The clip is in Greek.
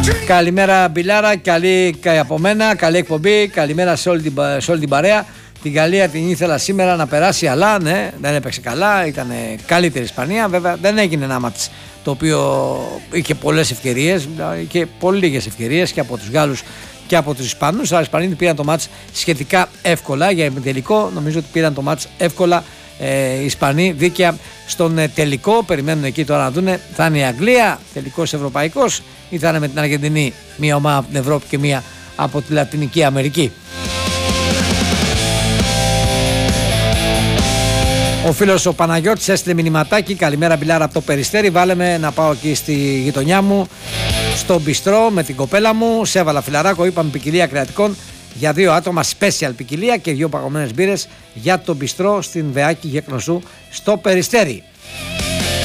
Καλημέρα Μπιλάρα, καλή από μένα, καλή εκπομπή. Καλημέρα σε όλη την παρέα. Την Γαλλία την ήθελα σήμερα να περάσει, αλλά ναι, δεν έπαιξε καλά. Ήταν καλύτερη Ισπανία. Βέβαια δεν έγινε ένα μάτς το οποίο είχε πολλές ευκαιρίες, είχε πολύ λίγες ευκαιρίες και από τους Γάλλους και από τους Ισπανούς. Αλλά οι Ισπανοί πήραν το μάτς σχετικά εύκολα. Για τελικό νομίζω ότι πήραν το μάτς εύκολα οι Ισπανοί, δίκαια στον τελικό. Περιμένουν εκεί τώρα να δούνε, θα είναι η Αγγλία τελικός ευρωπαϊκός ή θα είναι με την Αργεντινή, μία ομάδα από την Ευρώπη και μία από τη Λατινική Αμερική. Ο φίλος ο Παναγιώτης έστειλε μηνυματάκι. Καλημέρα Μπιλάρα από το Περιστέρι. Βάλε να πάω εκεί στη γειτονιά μου, στο μπιστρό με την κοπέλα μου. Σε έβαλα φιλαράκο, είπαμε ποικιλία κρεατικών για 2 άτομα, special ποικιλία και 2 παγωμένες μπύρες για το μπιστρό στην Βεάκη Γεκνοσού στο Περιστέρι.